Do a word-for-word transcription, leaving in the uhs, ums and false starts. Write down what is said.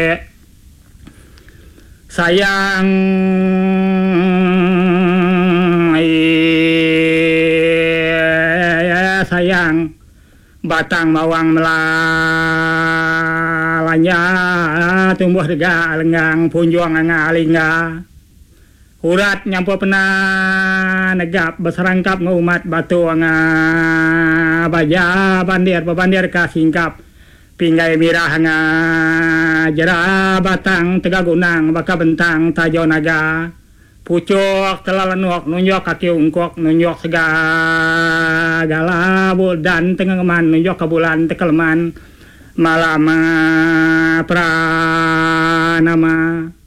sayang eh, sayang batang mawang melalanya tumbuh dega lenggang punjuang ngalingga urat nyampo pena negap beserangkap ngumat batu nga baja bandir babandir ka singkap pinggai mirah nga jera batang tegagunang baka bentang tajo naga pucuk telalenuk nunjuk kaki ungkok nunjuk segala dan tengeman nunjuk ke bulan tekeleman malam pranama